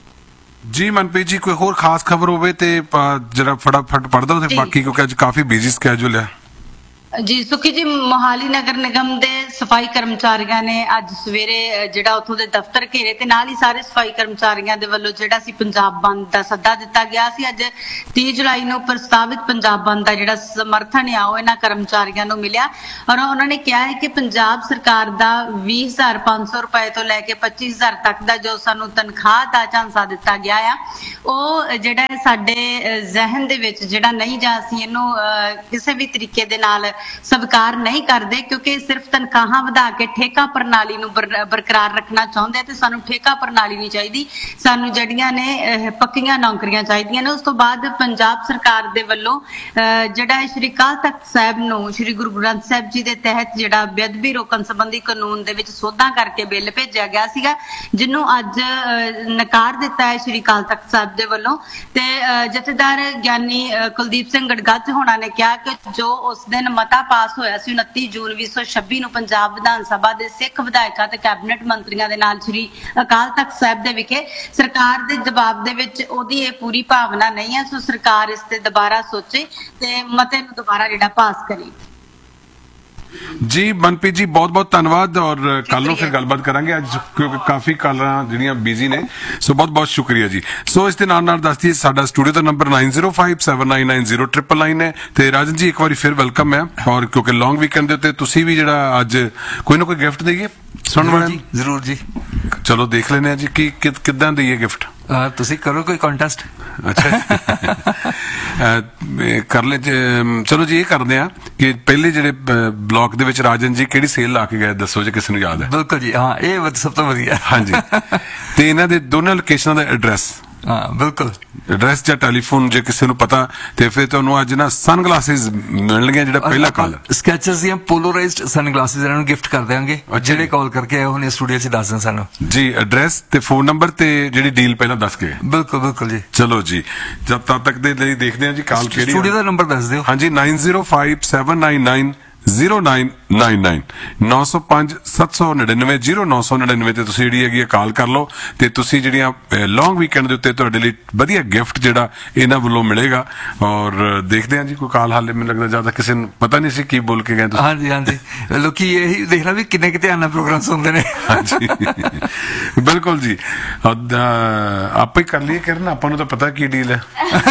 Speaker 5: ਜੀ ਮਨਪ੍ਰੀਤ ਜੀ, ਕੋਈ ਹੋਰ ਖਾਸ ਖਬਰ ਹੋਵੇ ਤੇ ਜਰਾ ਫਟਾਫਟ ਪੜ੍ਹ ਦਿਓ ਤੇ ਬਾਕੀ, ਕਿਉਂਕਿ ਅੱਜ ਕਾਫੀ ਬਿਜ਼ੀ ਸਕੇਜੂਲ ਹੈ।
Speaker 8: ਜੀ ਸੁਖੀ ਜੀ, ਮੋਹਾਲੀ ਨਗਰ ਨਿਗਮ ਦੇ ਸਫਾਈ ਕਰਮਚਾਰੀਆਂ ਨੇ ਅੱਜ ਸਵੇਰੇ ਜਿਹੜਾ ਉੱਥੋਂ ਦੇ ਦਫ਼ਤਰ ਘੇਰੇ ਤੇ ਨਾਲ ਹੀ ਸਾਰੇ ਸਫਾਈ ਕਰਮਚਾਰੀਆਂ ਦੇ ਵੱਲੋਂ ਜਿਹੜਾ ਸੀ ਪੰਜਾਬ ਬੰਦ ਦਾ ਸੱਦਾ ਦਿੱਤਾ ਗਿਆ ਸੀ। ਅੱਜ 30 ਜੁਲਾਈ ਨੂੰ ਪ੍ਰਸਤਾਵਿਤ ਪੰਜਾਬ ਬੰਦ ਦਾ ਜਿਹੜਾ ਸਮਰਥਨ ਆ ਉਹ ਇਹਨਾਂ ਕਰਮਚਾਰੀਆਂ ਨੂੰ ਮਿਲਿਆ ਔਰ ਉਹਨਾਂ ਨੇ ਕਿਹਾ ਹੈ ਕਿ ਪੰਜਾਬ ਸਰਕਾਰ ਦਾ 20,500 ਰੁਪਏ ਤੋਂ ਲੈ ਕੇ 25,000 ਤੱਕ ਦਾ ਜੋ ਸਾਨੂੰ ਤਨਖਾਹ ਦਾ ਝਾਂਸਾ ਦਿੱਤਾ ਗਿਆ ਆ ਉਹ ਜਿਹੜਾ ਸਾਡੇ ਜ਼ਿਹਨ ਦੇ ਵਿੱਚ ਜਿਹੜਾ ਨਹੀਂ, ਜਾਂ ਅਸੀਂ ਇਹਨੂੰ ਕਿਸੇ ਵੀ ਤਰੀਕੇ ਦੇ ਨਾਲ ਸਵੀਕਾਰ ਨਹੀਂ ਕਰਦੇ ਕਿਉਂਕਿ ਸਿਰਫ ਤਨਖਾਹਾਂ ਵਧਾ ਕੇ ਠੇਕਾ ਪ੍ਰਣਾਲੀ ਨੂੰ ਬਰਕਰਾਰ ਰੱਖਣਾ ਚਾਹੁੰਦੇ ਤੇ ਸਾਨੂੰ ਠੇਕਾ ਪ੍ਰਣਾਲੀ ਨਹੀਂ ਚਾਹੀਦੀ, ਸਾਨੂੰ ਜਿਹੜੀਆਂ ਨੇ ਪੱਕੀਆਂ ਨੌਕਰੀਆਂ ਚਾਹੀਦੀਆਂ ਨੇ। ਉਸ ਤੋਂ ਬਾਅਦ ਪੰਜਾਬ ਸਰਕਾਰ ਦੇ ਵੱਲੋਂ ਜਿਹੜਾ ਸ਼੍ਰੀ ਅਕਾਲ ਤਖਤ ਸਾਹਿਬ ਨੂੰ ਸ਼੍ਰੀ ਗੁਰੂ ਗ੍ਰੰਥ ਸਾਹਿਬ ਜੀ ਦੇ ਤਹਿਤ ਜਿਹੜਾ ਬੇਅਦਬੀ ਰੋਕਣ ਸੰਬੰਧੀ ਕਾਨੂੰਨ ਦੇ ਵਿੱਚ ਸੋਧਾਂ ਕਰਕੇ ਬਿੱਲ ਭੇਜਿਆ ਗਿਆ ਸੀਗਾ, ਜਿਹਨੂੰ ਅੱਜ ਨਕਾਰ ਦਿੱਤਾ ਹੈ ਸ਼੍ਰੀ ਅਕਾਲ ਤਖਤ ਸਾਹਿਬ ਦੇ ਵੱਲੋਂ। ਤੇ ਜਥੇਦਾਰ ਗਿਆਨੀ ਕੁਲਦੀਪ ਸਿੰਘ ਗੜਗੱਜ ਹੋਣਾ ਨੇ ਕਿਹਾ ਕਿ ਜੋ ਉਸ ਦਿਨ ਮਤਾ ਪਾਸ ਹੋਇਆ ਸੀ 29 ਜੂਨ 2026 ਨੂੰ ਪੰਜਾਬ ਵਿਧਾਨ ਸਭਾ ਦੇ ਸਿੱਖ ਵਿਧਾਇਕਾਂ ਤੇ ਕੈਬਨਿਟ ਮੰਤਰੀਆਂ ਦੇ ਨਾਲ ਸ਼੍ਰੀ ਅਕਾਲ ਤਖਤ ਸਾਹਿਬ ਦੇ ਵਿਖੇ ਸਰਕਾਰ ਦੇ ਜਵਾਬ ਦੇ ਵਿੱਚ ਉਹਦੀ ਇਹ ਪੂਰੀ ਭਾਵਨਾ ਨਹੀਂ ਹੈ, ਸੋ ਸਰਕਾਰ ਇਸ ਤੇ ਦੁਬਾਰਾ ਸੋਚੇ ਤੇ ਮਤੇ ਨੂੰ ਦੁਬਾਰਾ ਜਿਹੜਾ ਪਾਸ ਕਰੇ।
Speaker 5: ਜੀ ਮਨਪ੍ਰੀਤ ਜੀ, ਬਹੁਤ ਬਹੁਤ ਧੰਨਵਾਦ ਔਰ ਕੱਲ ਨੂੰ ਫਿਰ ਗੱਲਬਾਤ ਕਰਾਂਗੇ ਅੱਜ ਕਿਉਂਕਿ ਕਾਫੀ ਕਾਲਾਂ ਜਿਹੜੀਆਂ ਬਿਜ਼ੀ ਨੇ, ਸੋ ਬਹੁਤ ਬਹੁਤ ਸ਼ੁਕਰੀਆ ਜੀ। ਸੋ ਇਸ ਦੇ ਨਾਲ ਦੱਸਦੀ ਸਾਡਾ ਸਟੂਡੀਓ ਦਾ ਨੰਬਰ 9057990999 ਹੈ ਤੇ ਰਾਜਨ ਜੀ ਇੱਕ ਵਾਰੀ ਫਿਰ ਵੈਲਕਮ ਹੈ ਔਰ ਕਿਉਂਕਿ ਲੌਂਗ ਵੀਕਐਂਡ ਦੇ ਉੱਤੇ ਤੁਸੀਂ ਵੀ ਜਿਹੜਾ ਅੱਜ ਕੋਈ ਨਾ ਕੋਈ ਗਿਫਟ ਦੇਈਏ ਸੁਣਨ ਵਾਲਿਆਂ ਨੂੰ।
Speaker 9: ਜ਼ਰੂਰ ਜੀ,
Speaker 5: ਚਲੋ ਦੇਖ ਲੈਂਦੇ ਹਾਂ ਜੀ ਕਿ ਕਿੱਦਾਂ ਦੇਈਏ ਗਿਫਟ।
Speaker 9: ਤੁਸੀਂ ਕਰੋ ਕੋਈ ਕੰਟੈਸਟ।
Speaker 5: ਅੱਛਾ ਕਰ ਲੈ, ਚਲੋ ਜੀ ਇਹ ਕਰਦੇ ਆ ਕਿ ਪਹਿਲੇ ਜਿਹੜੇ ਬਲੌਕ ਦੇ ਵਿੱਚ ਰਾਜਨ ਜੀ ਕਿਹੜੀ ਸੇਲ ਲਾ ਕੇ ਗਏ ਦੱਸੋ ਜੇ ਕਿਸੇ ਨੂੰ ਯਾਦ ਹੈ।
Speaker 9: ਬਿਲਕੁਲ ਜੀ, ਹਾਂ ਇਹ ਸਭ ਤੋਂ ਵਧੀਆ।
Speaker 5: ਹਾਂਜੀ, ਤੇ ਇਹਨਾਂ ਦੇ ਦੋਨਾਂ ਲੋਕੇਸ਼ਨਾਂ ਦਾ ਐਡਰੈਸ,
Speaker 9: ਹਾਂ ਬਿਲਕੁਲ,
Speaker 5: ਐਡਰੈਸ ਜਾਂ ਟੈਲੀਫੋਨ ਜੇ ਕਿਸੇ ਨੂੰ ਪਤਾ ਤੇ ਫਿਰ ਤੁਹਾਨੂੰ ਅੱਜ ਨਾ ਸਨ ਗਲਾਸਿਸ ਮਿਲਣਗੇ। ਜਿਹੜਾ ਪਹਿਲਾ ਕਾਲ
Speaker 9: ਸਕੈਚਰਸ ਦੀਆਂ ਪੋਲਰਾਈਜ਼ਡ ਸਨ ਗਲਾਸਿਸ ਇਹਨਾਂ ਨੂੰ ਗਿਫਟ ਕਰ ਦੇਵਾਂਗੇ ਜਿਹੜੇ ਕਾਲ ਕਰਕੇ ਆਏ ਹੋਣੇ ਸਟੂਡੀਓ 'ਚ ਦੱਸ ਦੇਣ ਸਾਨੂੰ
Speaker 5: ਜੀ ਐਡਰੈਸ ਤੇ ਫੋਨ ਨੰਬਰ ਤੇ ਜਿਹੜੀ ਡੀਲ ਪਹਿਲਾਂ ਦੱਸ ਕੇ।
Speaker 9: ਬਿਲਕੁਲ ਬਿਲਕੁਲ ਜੀ।
Speaker 5: ਚਲੋ ਜੀ, ਜਦ ਤੱਕ ਦੇ ਲਈ ਦੇਖਦੇ ਹਾਂ ਜੀ ਕਾਲ ਕਿਹੜੀ।
Speaker 9: ਸਟੂਡੀਓ ਦਾ ਨੰਬਰ ਦੱਸ ਦਿਓ।
Speaker 5: ਹਾਂਜੀ 9057990999 905-799-0999 ਤੇ ਤੁਸੀਂ ਜਿਹੜੀ ਹੈਗੀ ਕਾਲ ਕਰ ਲਓ ਤੇ ਤੁਸੀਂ ਜਿਹੜੀਆਂ ਲੌਂਗ ਵੀਕਐਂਡ ਦੇ ਉੱਤੇ ਤੁਹਾਡੇ ਲਈ ਵਧੀਆ ਗਿਫਟ ਜਿਹੜਾ ਇਹਨਾਂ ਵੱਲੋਂ ਮਿਲੇਗਾ। ਔਰ ਦੇਖਦੇ ਹਾਂ ਜੀ ਕੋਈ ਕਾਲ ਹਾਲੇ ਮੈਨੂੰ ਲੱਗਦਾ ਜ਼ਿਆਦਾ ਕਿਸੇ ਨੂੰ ਪਤਾ ਨਹੀਂ ਸੀ ਕੀ ਬੋਲ ਕੇ ਗਏ ਤੁਸੀਂ।
Speaker 9: ਹਾਂਜੀ ਹਾਂਜੀ, ਲੋਕੀ ਇਹੀ ਦੇਖਣਾ ਵੀ ਕਿੰਨੇ ਕਿਤੇ ਆਨਾ ਪ੍ਰੋਗਰਾਮ ਸੁਣਦੇ ਨੇ। ਹਾਂਜੀ
Speaker 5: ਬਿਲਕੁਲ ਜੀ, ਆਪੇ ਕਰ ਲਈਏ ਕਰਨ, ਆਪਾਂ ਨੂੰ ਤਾਂ ਪਤਾ ਕੀ ਡੀਲ ਹੈ।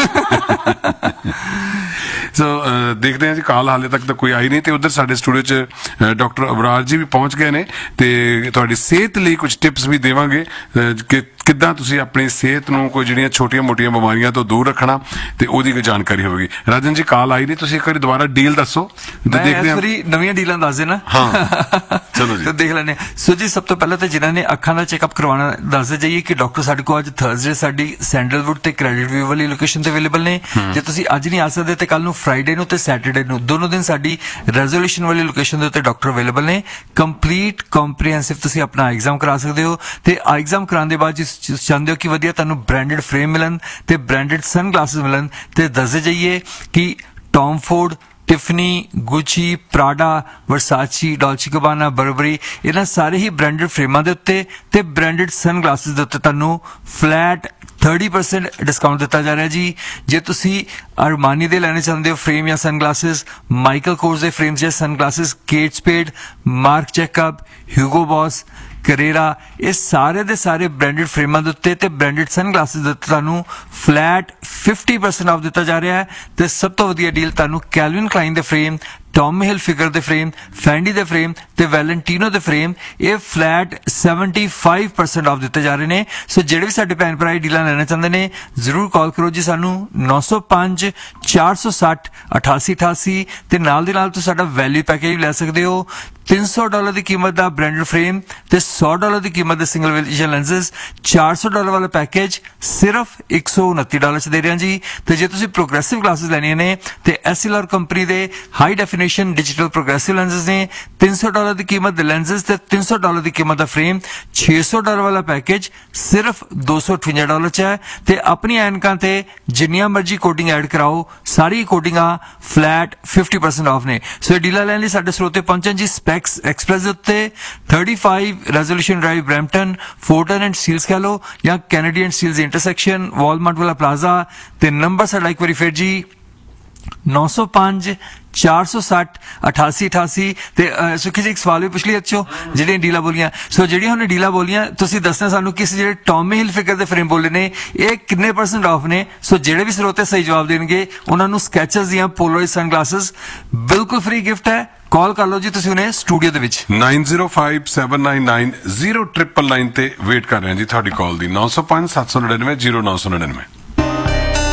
Speaker 5: ਸੋ ਦੇਖਦੇ ਹਾਂ ਜੀ, ਕਾਲ ਹਾਲੇ ਤੱਕ ਤਾਂ ਕੋਈ ਆਈ ਨਹੀਂ ਤੇ ਉਧਰ ਸਾਡੇ ਸਟੂਡੀਓ 'ਚ ਡਾਕਟਰ ਅਬਰਾਰ ਜੀ ਵੀ ਪਹੁੰਚ ਗਏ ਨੇ ਤੇ ਤੁਹਾਡੀ ਸਿਹਤ ਲਈ ਕੁਝ ਟਿਪਸ ਵੀ ਦੇਵਾਂਗੇ ਕਿ ਕਿੱਦਾਂ ਤੁਸੀਂ ਆਪਣੀ ਸਿਹਤ ਨੂੰ ਕੋਈ ਜਿਹੜੀਆਂ ਛੋਟੀਆਂ-ਮੋਟੀਆਂ ਬਿਮਾਰੀਆਂ ਤੋਂ ਦੂਰ ਰੱਖਣਾ ਤੇ ਉਹਦੀ ਕੋਈ ਜਾਣਕਾਰੀ ਹੋਵੇਗੀ। ਰਾਜਨ ਜੀ ਕਾਲ ਆਈ ਨਹੀਂ, ਤੁਸੀਂ ਇੱਕ ਵਾਰੀ ਦੁਬਾਰਾ ਡੀਲ ਦੱਸੋ ਤੇ ਦੇਖਦੇ ਹਾਂ।
Speaker 9: ਨਵੀਆਂ ਡੀਲਾਂ ਦੱਸ ਦੇਣਾ।
Speaker 5: ਹਾਂ ਚਲੋ ਜੀ
Speaker 9: ਦੇਖ ਲੈਣੇ। ਸੋ ਜੀ ਸਭ ਤੋਂ ਪਹਿਲਾਂ ਤਾਂ ਜਿਨ੍ਹਾਂ ਨੇ ਅੱਖਾਂ ਦਾ ਚੈੱਕਅਪ ਕਰਵਾਉਣਾ ਦੱਸਦੇ ਜਾਈਏ ਕਿ ਡਾਕਟਰ ਸਾਡੇ ਕੋਲ ਅੱਜ ਥਰਸਡੇ ਸਾਡੀ ਸੈਂਡਲਵੁੱਡ ਤੇ ਕ੍ਰੈਡਿਟ ਵਿਊ ਵਾਲੀ ਲੋਕੇਸ਼ਨ ਤੇ ਅਵੇਲੇਬਲ ਨੇ। ਜੇ ਤੁਸੀਂ ਅੱਜ ਨਹੀਂ ਆ ਸਕਦੇ ਤੇ ਕੱਲ ਨੂੰ ਫਰਾਈਡੇ ਨੂੰ ਤੇ ਸੈਟਰਡੇ ਨੂੰ ਦੋਨੋਂ ਦਿਨ ਸਾਡੀ ਰੈਜ਼ੋਲੂਸ਼ਨ ਵਾਲੀ ਲੋਕੇਸ਼ਨ ਦੇ ਉੱਤੇ ਡਾਕਟਰ ਅਵੇਲੇਬਲ ਨੇ। ਕੰਪਲੀਟ ਕੰਪਰੀਹੈਂਸਿਵ ਤੁਸੀਂ ਆਪਣਾ ਆਈ ਐਗਜ਼ਾਮ ਕਰਾ ਸਕਦੇ ਹੋ ਤੇ ਆਈ ਐਗਜ਼ਾਮ ਕਰਾਉਣ ਦੇ ਬਾਅਦ ਜੇ ਚਾਹੁੰਦੇ ਹੋ ਕਿ ਵਧੀਆ ਤੁਹਾਨੂੰ ਬ੍ਰਾਂਡਡ ਫਰੇਮ ਮਿਲਣ ਤੇ ਬ੍ਰਾਂਡਡ ਸਨ ਗਲਾਸਿਸ ਮਿਲਣ ਤੇ ਦੱਸਦੇ ਜਾਈਏ ਕਿ Tom Ford, Tiffany, Gucci, ਪ੍ਰਾਡਾ, ਵਰਸਾਚੀ, ਡੋਲਚੀ ਗਬਾਨਾ, Barbari ਇਹਨਾਂ ਸਾਰੇ ਹੀ ਬ੍ਰਾਂਡਡ ਫਰੇਮਾਂ ਦੇ ਉੱਤੇ ਤੇ ਬ੍ਰਾਂਡਡ ਸਨ ਗਲਾਸਿਸ ਦੇ ਉੱਤੇ ਤੁਹਾਨੂੰ ਫਲੈਟ 30% ਡਿਸਕਾਊਂਟ ਦਿੱਤਾ ਜਾ ਰਿਹਾ ਜੀ। ਜੇ ਤੁਸੀਂ ਅਰਮਾਨੀ ਦੇ ਲੈਣੇ ਚਾਹੁੰਦੇ ਹੋ ਫਰੇਮ ਜਾਂ ਸਨ ਗਲਾਸਿਸ, ਮਾਈਕਲ ਕੋਰਸ ਦੇ ਫਰੇਮਸ ਜਾਂ ਸਨ glasses, Kate ਸਪੇਡ, mark Jacob, Hugh Gough ਬॉस, ਕਰੇਰਾ, ਇਹ ਸਾਰੇ ਦੇ ਸਾਰੇ ਬ੍ਰਾਂਡਡ ਫਰੇਮਾਂ ਦੇ ਉੱਤੇ ਤੇ ਬ੍ਰਾਂਡਡ ਸਨ ਗਲਾਸਿਸ ਦੇ ਉੱਤੇ ਤੁਹਾਨੂੰ ਫਲੈਟ 50% ਆਫ ਦਿੱਤਾ ਜਾ ਰਿਹਾ ਹੈ। ਤੇ ਸਭ ਤੋਂ ਵਧੀਆ ਡੀਲ ਤੁਹਾਨੂੰ ਕੈਲਵਿਨ ਕਲਾਈਨ ਦੇ ਫਰੇਮ, ਟੌਮੀ ਹਿਲਫਿਗਰ ਦੇ ਫਰੇਮ, ਫੈਂਡੀ ਦੇ ਫਰੇਮ ਤੇ ਵੈਲੈਂਟੀਨੋ ਦੇ ਫਰੇਮ ਇਹ ਫਲੈਟ 75% ਆਫ ਦਿੱਤੇ ਜਾ ਰਹੇ ਨੇ। ਸੋ ਜਿਹੜੇ ਵੀ ਸਾਡੇ ਭੈਣ ਭਰਾ ਡੀਲਾਂ ਲੈਣਾ ਚਾਹੁੰਦੇ ਨੇ ਜ਼ਰੂਰ ਕਾਲ ਕਰੋ ਜੀ ਸਾਨੂੰ 905 460 8888 ਤੇ ਨਾਲ ਦੇ ਨਾਲ ਤੁਸੀਂ ਸਾਡਾ ਵੈਲਿਊ ਪੈਕੇਜ ਲੈ ਸਕਦੇ ਹੋ। $300 ਦੀ ਕੀਮਤ ਦਾ ਬ੍ਰਾਂਡਡ ਫਰੇਮ ਤੇ $100 ਦੀ ਕੀਮਤ ਦੇ ਸਿੰਗਲ ਵਿਜ਼ਨ ਲੈਂਸਸ, $400 ਵਾਲਾ ਪੈਕੇਜ ਸਿਰਫ $129 ਚ ਦੇ ਰਹੇ ਹਾਂ ਜੀ। ਤੇ ਜੇ ਤੁਸੀਂ ਪ੍ਰੋਗਰੈਸਿਵ ਗਲਾਸਿਸ ਲੈਣੀਆਂ ਨੇ ਤੇ SLR ਕੰਪਨੀ ਦੇ high definition digital progressive lenses ਨੇ। $300 ਦੀ ਕੀਮਤ ਦੇ ਲੈਂਸਸ ਤੇ $300 ਦੀ ਕੀਮਤ ਦਾ ਫਰੇਮ, $600 ਵਾਲਾ ਪੈਕੇਜ ਸਿਰਫ $258 ਚ ਹੈ। ਤੇ ਆਪਣੀ ਐਨਕਾਂ ਤੇ ਜਿੰਨੀਆਂ ਮਰਜ਼ੀ ਕੋਡਿੰਗ ਐਡ ਕਰਾਓ ਸਾਰੀ ਕੋਡਿੰਗਾਂ ਫਲੈਟ 50% ਆਫ ਨੇ। ਸੋ ਡੀਲਾਂ ਲੈਣ ਲਈ ਸਾਡੇ ਸਰੋਤੇ ਪਹੁੰਚਣ ਜੀ ਸਪੈਕਸ ਐਕਸਪ੍ਰੈਸ ਦੇ ਉੱਤੇ 35 resolution drive Brampton, ਫੋਰਟਨ and Steeles ਕਹ ਲਓ ਜਾਂ ਕੈਨੇਡੀਅਨ ਸਟੀਲਸ ਇੰਟਰਸੈਕਸ਼ਨ, ਵਾਲਮਾਰਟ ਵਾਲਾ ਪਲਾਜ਼ਾ। ਤੇ ਨੰਬਰ ਸਾਡਾ ਇੱਕ ਵਾਰੀ ਫਿਰ ਜੀ 905 460 8888 ਤੇ ਸੁਖੀ ਜੀ ਇੱਕ ਸਵਾਲ ਵੀ ਪੁੱਛ ਲਈ ਅੱਛੋ ਜਿਹੜੀਆਂ ਡੀਲਾਂ ਬੋਲੀਆਂ। ਸੋ ਜਿਹੜੀਆਂ ਉਹਨੇ ਡੀਲਾਂ ਬੋਲੀਆਂ ਤੁਸੀਂ ਦੱਸਣਾ ਸਾਨੂੰ ਕਿਸ ਜਿਹੜੇ ਟੌਮੀ ਹਿਲਫਿਗਰ ਦੇ ਫਰੇਮ ਬੋਲੇ ਨੇ ਇਹ ਕਿੰਨੇ % ਆਫ ਨੇ। ਸੋ ਜਿਹੜੇ ਵੀ ਸਰੋਤੇ ਸਹੀ ਜਵਾਬ ਦੇਣਗੇ ਉਹਨਾਂ ਨੂੰ ਸਕੈਚਰਸ ਦੀਆਂ ਪੋਲਰਾਈਜ਼ ਸਨ ਗਲਾਸਿਸ ਬਿਲਕੁਲ ਫ੍ਰੀ ਗਿਫਟ ਹੈ। ਕਾਲ ਕਰ ਲਓ ਜੀ ਤੁਸੀਂ ਉਹਨੇ ਸਟੂਡੀਓ ਦੇ ਵਿੱਚ
Speaker 5: 9057990999 ਤੇ ਵੇਟ ਕਰ ਰਹੇ ਹਾਂ ਜੀ ਤੁਹਾਡੀ ਕਾਲ ਦੀ 905 799 0999।